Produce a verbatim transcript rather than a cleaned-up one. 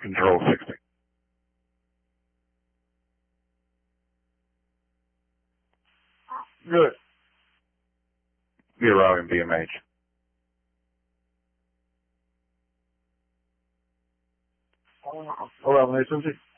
Control sixty. Good. Be arriving B M H. eleven, eight seventy.